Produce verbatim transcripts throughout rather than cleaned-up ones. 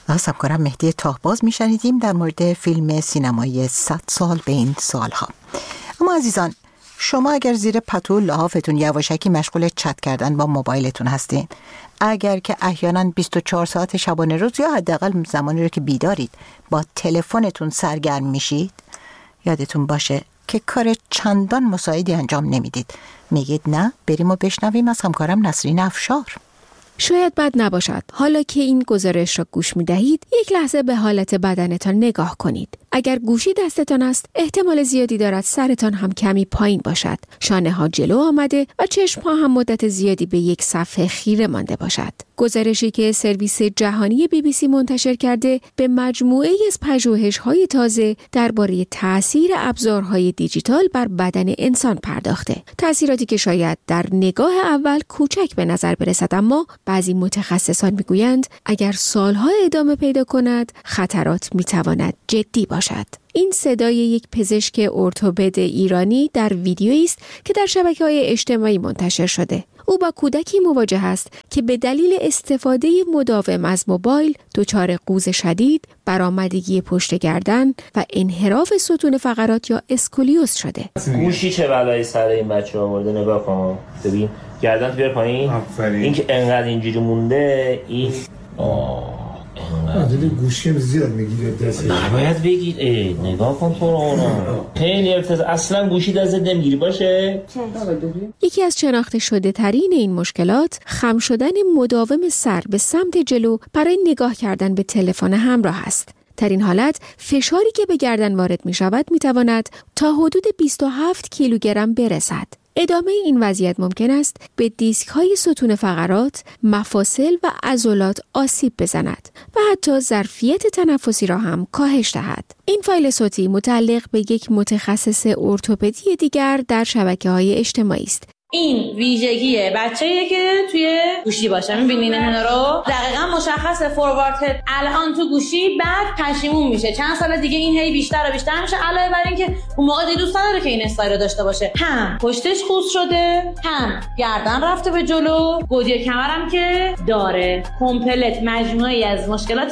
از همکارم مهدی تاهباز میشنیدیم در مورد فیلم سینمایی صد سال به این سالها. اما عزیزان، شما اگر زیر پتو لحافتون یواشکی مشغول چت کردن با موبایلتون هستین، اگر که احیانا بیست و چهار ساعت شبانه روز یا حداقل زمانی رو که بیدارید با تلفنتون سرگرم میشید، یادتون باشه که کار چندان مساعدی انجام نمیدید. میگید نه، بریم و بشنویم از همکارم نسرین افشار. شاید بد نباشد حالا که این گزارش را گوش می دهید یک لحظه به حالت بدنتان نگاه کنید. اگر گوشی دستتان است، احتمال زیادی دارد سرتان هم کمی پایین باشد، شانه ها جلو آمده و چشم ها هم مدت زیادی به یک صفحه خیره مانده باشد. گزارشی که سرویس جهانی بی بی سی منتشر کرده به مجموعه از پژوهش‌های تازه درباره تأثیر ابزارهای دیجیتال بر بدن انسان پرداخته. تأثیراتی که شاید در نگاه اول کوچک به نظر برسد، اما بعضی متخصصان میگویند اگر سالها ادامه پیدا کند خطرات میتواند جدی باشد. این صدای یک پزشک ارتوپد ایرانی در ویدیویی است که در شبکه‌های اجتماعی منتشر شده. او با کودکی مواجه است که به دلیل استفاده مداوم از موبایل دچار قوز شدید، برآمدگی پشت گردن و انحراف ستون فقرات یا اسکولیوز شده. گوشی چه بلایی سر این بچه آورده، نگاه کن. ببین گردن بیار پایین. این که انقدر اینجوری مونده، این آه عدد گوشی هم زیاد میگیره دست. باید بگید ای نگاه کن تو رو. خیلی ارتز اصلا گوشی دست نمیگیری باشه. یکی از شناخته شده ترین این مشکلات خم شدن مداوم سر به سمت جلو برای نگاه کردن به تلفن همراه است. در این حالت فشاری که به گردن وارد می شود می تواند تا حدود بیست و هفت کیلوگرم برسد. ادامه این وضعیت ممکن است به دیسک های ستون فقرات، مفاصل و عضلات آسیب بزند و حتی ظرفیت تنفسی را هم کاهش دهد. این فایل صوتی متعلق به یک متخصص ارتوپدی دیگر در شبکه‌های اجتماعی است. این ویژگی بچه‌ایه که توی گوشی باشه. می‌بینین اینا رو؟ دقیقاً مشخصه فوروارد هد الان تو گوشی، بعد پشیمون میشه. چند سال دیگه این هی بیشتر و بیشتر میشه، علاوه بر این که اون موقع دیگه دوست نداره که این استایل رو داشته باشه. هم پشتش خوز شده، هم گردن رفته به جلو، گودی کمرم که داره. کامپلت مجموعه‌ای از مشکلات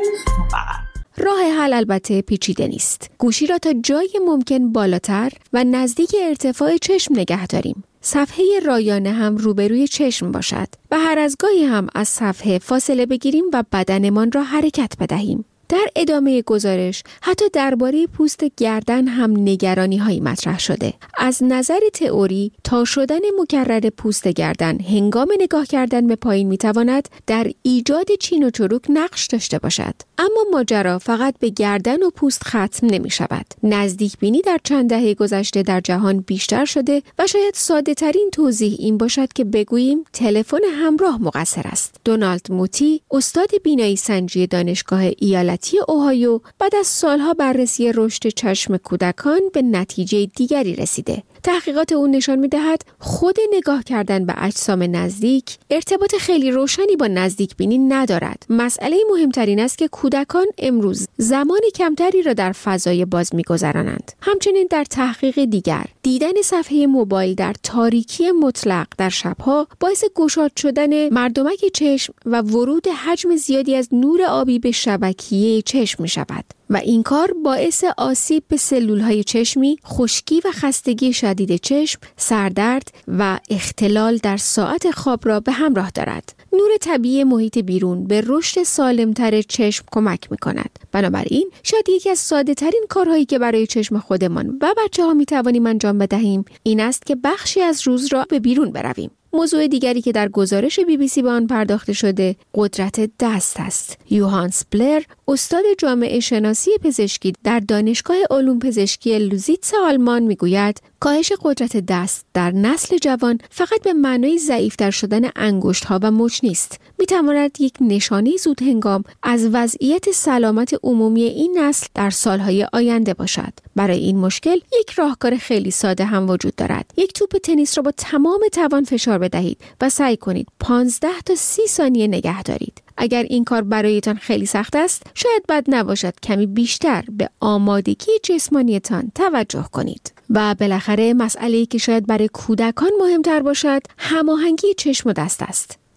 فقط. راه حل البته پیچیده نیست. گوشی را تا جای ممکن بالاتر و نزدیک ارتفاع چشم نگه داریم. صفحه رایانه هم روبروی چشم باشد و هر از گاهی هم از صفحه فاصله بگیریم و بدنمان را حرکت بدهیم. در ادامه گزارش حتی درباره پوست گردن هم نگرانی هایی مطرح شده. از نظر تئوری تا شدن مکرر پوست گردن هنگام نگاه کردن به پایین میتواند در ایجاد چین و چروک نقش داشته باشد. اما ماجرا فقط به گردن و پوست ختم نمی شود. نزدیک بینی در چند دهه گذشته در جهان بیشتر شده و شاید ساده ترین توضیح این باشد که بگوییم تلفن همراه مقصر است. دونالد موتی، استاد بینایی سنجی دانشگاه ایالتی اوهایو، بعد از سالها بررسی رشد چشم کودکان به نتیجه دیگری رسیده. تحقیقات او نشان می‌دهد خود نگاه کردن به اجسام نزدیک ارتباط خیلی روشنی با نزدیک بینی ندارد. مسئله مهمترین است که کودکان امروز زمان کمتری را در فضای باز می‌گذرانند. همچنین در تحقیق دیگر، دیدن صفحه موبایل در تاریکی مطلق در شب‌ها باعث گشاد شدن مردمک چشم و ورود حجم زیادی از نور آبی به شبکیه چشم می‌شود. و این کار باعث آسیب به سلولهای چشمی، خشکی و خستگی شدید چشم، سردرد و اختلال در ساعت خواب را به همراه دارد. نور طبیعی محیط بیرون به رشد سالمتر چشم کمک می‌کند. بنابراین شاید یکی از ساده‌ترین کارهایی که برای چشم خودمان و بچه‌ها می‌توانیم انجام بدهیم این است که بخشی از روز را به بیرون برویم. موضوع دیگری که در گزارش بی بی سی به آن پرداخته شده قدرت دست است. یوهانس بلر، استاد جامعه شناسی پزشکی در دانشگاه علوم پزشکی لوزیتس آلمان میگوید کاهش قدرت دست در نسل جوان فقط به معنای ضعیف‌تر شدن انگشت‌ها و مچ نیست. می‌تواند یک نشانه زود هنگام از وضعیت سلامت عمومی این نسل در سالهای آینده باشد. برای این مشکل یک راهکار خیلی ساده هم وجود دارد. یک توپ تنیس را با تمام توان فشار بدهید و سعی کنید پانزده تا سی ثانیه نگه دارید. اگر این کار برایتان خیلی سخت است، شاید بد نباشد کمی بیشتر به آمادگی جسمانیتان توجه کنید. و بالاخره مسئله‌ای که شاید برای کودکان مهمتر باشد، هماهنگی چشم و دست است.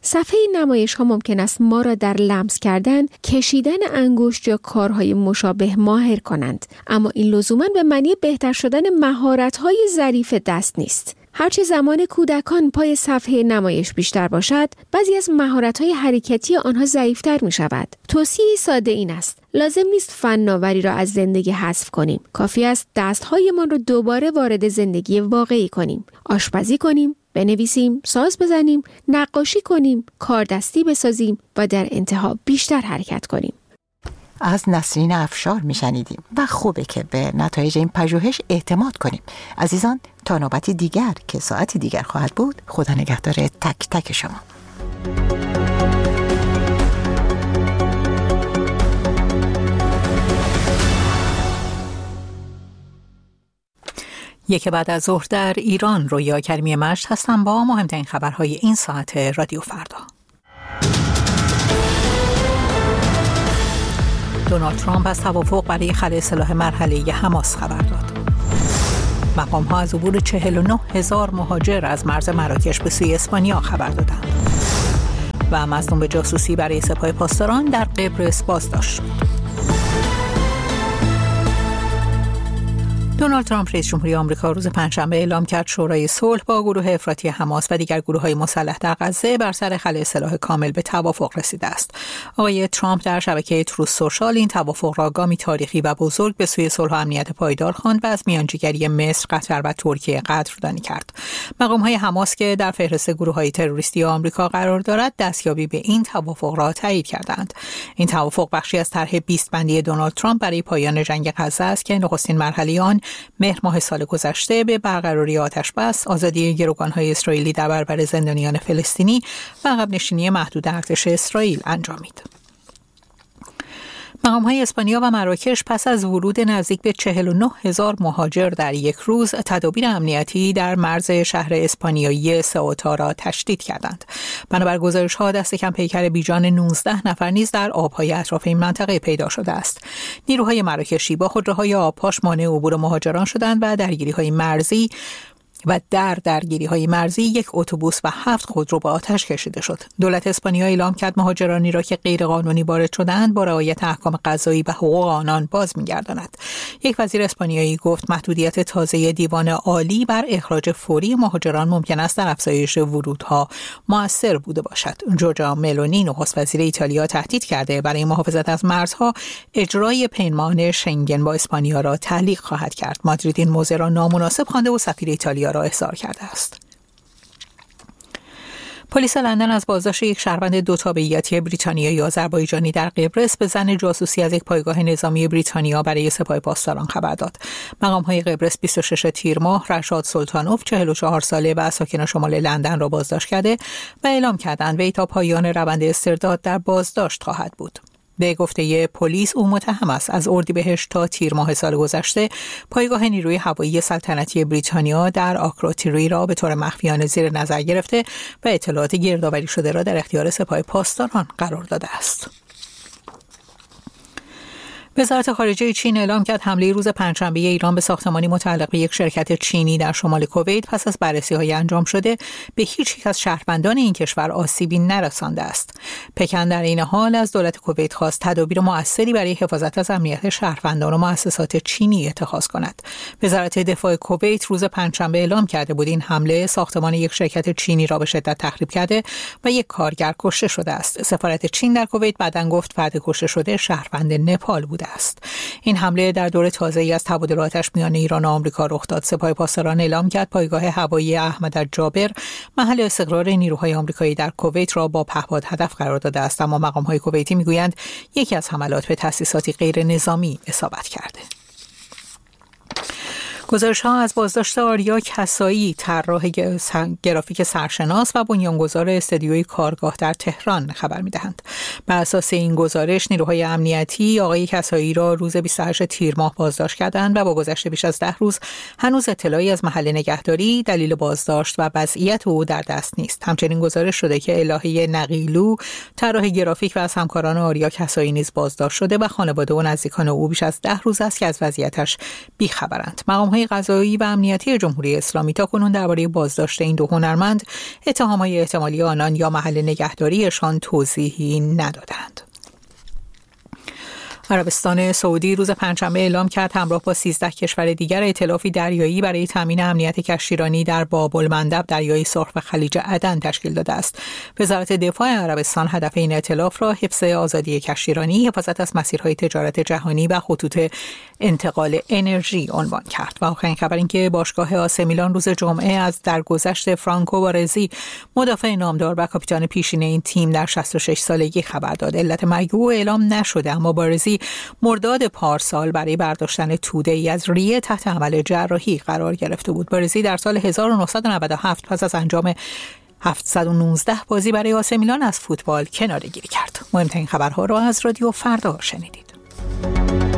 صفحه نمایش ها ممکن است ما را در لمس کردن، کشیدن انگشت یا کارهای مشابه ماهر کنند، اما این لزوماً به معنی بهتر شدن مهارت‌های ظریف دست نیست. هرچه زمان کودکان پای صفحه نمایش بیشتر باشد، بعضی از مهارت‌های حرکتی آنها ضعیف‌تر می‌شود. توصیه ساده این است: لازم نیست فناوری را از زندگی حذف کنیم. کافی است دست‌هایمان را دوباره وارد زندگی واقعی کنیم. آشپزی کنیم، بنویسیم، ساز بزنیم، نقاشی کنیم، کاردستی بسازیم و در انتها بیشتر حرکت کنیم. از نسرین افشار میشنیدیم و خوبه که به نتایج این پژوهش اعتماد کنیم. عزیزان، تا نوبتی دیگر که ساعتی دیگر خواهد بود، خدا نگهدار تک تک شما. یک بعد از ظهر در ایران، رویا کریمی مشت هستم با مهمترین خبرهای این ساعت رادیو فردا. دونالد ترامپ از توافق برای خلع سلاح مرحله‌ای حماس خبر داد. مقام‌ها از عبور چهل و نه هزار مهاجر از مرز مراکش به سوی اسپانیا خبر دادند. و مظنون به جاسوسی برای سپاه پاسداران در قبرس بازداشت شد. دونالد ترامپ رئیس جمهوری آمریکا روز پنجشنبه اعلام کرد شورای صلح با گروه افراطی حماس و دیگر گروه‌های مسلح در غزه بر سر خلع سلاح کامل به توافق رسیده است. آقای ترامپ در شبکه تروث سوشال این توافق را گامی تاریخی و بزرگ به سوی صلح و امنیت پایدار خواند و از میانجیگری مصر، قطر و ترکیه قدردانی کرد. مقام‌های حماس که در فهرست گروه‌های تروریستی آمریکا قرار دارد، دستیابی به این توافق را تایید کردند. این توافق بخشی از طرح بیست بندی دونالد ترامپ برای پایان جنگ غزه است که نخستین مرحله آن مهر ماه سال گذشته به برقراری آتش بس، آزادی گروگان‌های اسرائیلی در برابر زندانیان فلسطینی و عقب نشینی محدود ارتش اسرائیل انجامید. مقام‌های اسپانیا و مراکش پس از ورود نزدیک به چهل و نه هزار مهاجر در یک روز، تدابیر امنیتی در مرز شهر اسپانیایی سئوتا را تشدید کردند. بنابر گزارش‌ها دست کم پیکر بیجان نوزده نفر نیز در آب‌های اطراف این منطقه پیدا شده است. نیروهای مراکشی با خودروهای آبپاش مانع عبور مهاجران شدند و درگیری‌های مرزی و در درگیری‌های مرزی یک اتوبوس و هفت خودرو به آتش کشیده شد. دولت اسپانیا اعلام کرد مهاجرانی را که غیرقانونی وارد شدند با رعایت احکام قضایی و حقوق آنان باز می‌گرداند. یک وزیر اسپانیایی گفت محدودیت تازه دیوان عالی بر اخراج فوری مهاجران ممکن است در افزایش ورودها مؤثر بوده باشد. جورجا ملونی نخست وزیر ایتالیا تهدید کرده برای محافظت از مرزها اجرای پیمان شنگن با اسپانیا را تعلیق خواهد کرد. مادرید این موضوع را نامناسب خوانده و سفیر ایتالیا را احضار کرده است. پلیس لندن از بازداشت یک شهروند دو تابعیتی بریتانیایی آذربایجانی در قبرس به ظن جاسوسی از یک پایگاه نظامی بریتانیا برای سپاه پاسداران خبر داد. مقام‌های قبرس بیست و شش تیر ماه رشاد سلطانوف چهل و چهار ساله و ساکن شمال لندن را بازداشت کرده و اعلام کردند وی تا پایان روند استرداد در بازداشت خواهد بود. به گفته پلیس او متهم است از اردیبهشت تا تیر ماه سال گذشته پایگاه نیروی هوایی سلطنتی بریتانیا در آکروتیری را به طور مخفیانه زیر نظر گرفته و اطلاعات گردآوری شده را در اختیار سپاه پاسداران قرار داده است. وزارت خارجه چین اعلام کرد حمله روز پنجشنبه ایران به ساختمانی متعلق به یک شرکت چینی در شمال کویت پس از بررسی‌های انجام شده به هیچ یک از شهروندان این کشور آسیبی نرسانده است. پکن در این حال از دولت کویت خواست تدابیر مؤثری برای حفاظت از امنیت شهروندان و مؤسسات چینی اتخاذ کند. وزارت دفاع کویت روز پنجشنبه اعلام کرده بود این حمله ساختمان یک شرکت چینی را به شدت تخریب کرده و یک کارگر کشته شده است. سفارت چین در کویت بعداً گفت فرد کشته شده شهروند نپال بود است. این حمله در دور تازه‌ای از تبادل آتش میان ایران و آمریکا رخ داد. سپاه پاسداران اعلام کرد پایگاه هوایی احمد جابر محل استقرار نیروهای آمریکایی در کویت را با پهپاد هدف قرار داده است، اما مقام‌های کویتی میگویند یکی از حملات به تأسیساتی غیر نظامی اصابت کرده. گزارش‌ها از بازداشت آریا کسایی، طراح گرافیک سرشناس و بنیانگذار استدیوی کارگاه در تهران خبر می‌دهند. بر اساس این گزارش نیروهای امنیتی آقای کسایی را روز بیست و هشت تیر ماه بازداشت کردند و با گذشت بیش از ده روز هنوز اطلاعی از محل نگهداری، دلیل بازداشت و وضعیت او در دست نیست. همچنین گزارش شده که الهه نقیلو، طراح گرافیک و از همکاران آریا کسایی نیز بازداشت شده و خانواده و نزدیکان او بیش از ده روز است که از وضعیتش بی‌خبرند. مقام‌های محکمه قضایی و امنیتی جمهوری اسلامی تاکنون درباره بازداشت این دو هنرمند، اتهام‌های احتمالی آنان یا محل نگهداریشان توضیحی ندادند. عربستان سعودی روز پنجشنبه اعلام کرد همراه با سیزده کشور دیگر ائتلافی دریایی برای تامین امنیت کشتیرانی در باب المندب دریای سرخ و خلیج عدن تشکیل داده است. وزارت دفاع عربستان هدف این ائتلاف را حفظ آزادی کشتیرانی، حفاظت از مسیرهای تجارت جهانی و خطوط انتقال انرژی عنوان کرد. و آخرین خبر این که باشگاه آسی میلان روز جمعه از درگذشت فرانکو بارزی، مدافع نامدار و کاپیتان پیشین این تیم در شصت و شش سالگی خبر داد. علت مرگ او اعلام نشده، اما بارزی مرداد پارسال برای برداشتن توده ای از ریه تحت عمل جراحی قرار گرفته بود. بارزی در سال هزار و نهصد و نود و هفت پس از انجام هفتصد و نوزده بازی برای آسی میلان از فوتبال کناره‌گیری کرد. مهمترین خبرها را از رادیو فردا شنیدید.